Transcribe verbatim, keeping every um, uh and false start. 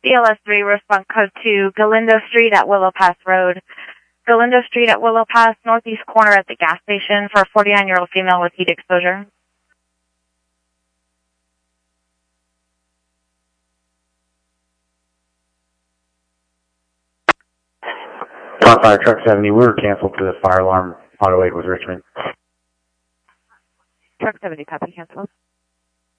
B L S three, response code two, Galindo Street at Willow Pass Road. Galindo Street at Willow Pass, northeast corner at the gas station for a forty-nine-year-old female with heat exposure. Fire Truck seventy, we were canceled to the fire alarm auto eight with Richmond. Truck seventy, copy, cancel.